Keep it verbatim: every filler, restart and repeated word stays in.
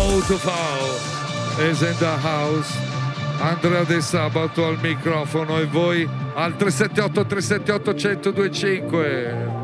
Beautiful is in the house. Andrea De Sabato al microfono e voi al tre sette otto tre sette otto uno zero due cinque.